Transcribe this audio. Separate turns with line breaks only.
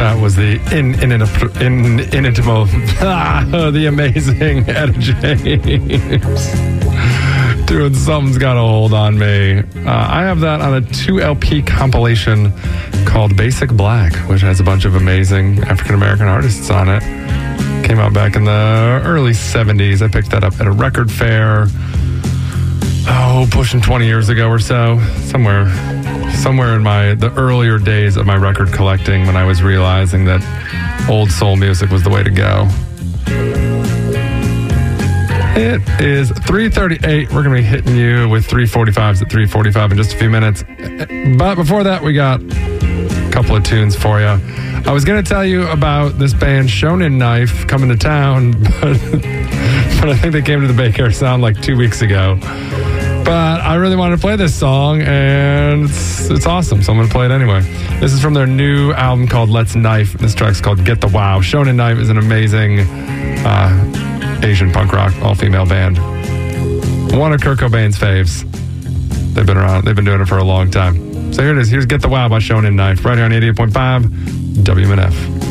That was the inimitable, the amazing Etta James. Dude, something's got a hold on me. I have that on a 2 LP compilation called Basic Black, which has a bunch of amazing African-American artists on it. Came out back in the early 70s. I picked that up at a record fair, pushing 20 years ago or so. Somewhere in the earlier days of my record collecting when I was realizing that old soul music was the way to go. It is 3:38. We're going to be hitting you with 345s at 3:45 in just a few minutes. But before that, we got a couple of tunes for you. I was going to tell you about this band Shonen Knife coming to town, but I think they came to the Bay Care Sound like 2 weeks ago. But I really wanted to play this song, and it's awesome, so I'm going to play it anyway. This is from their new album called Let's Knife. This track's called Get the Wow. Shonen Knife is an amazing Asian punk rock all-female band. One of Kurt Cobain's faves. They've been around. They've been doing it for a long time. So here it is. Here's Get the Wow by Shonen Knife right here on 88.5 WMNF.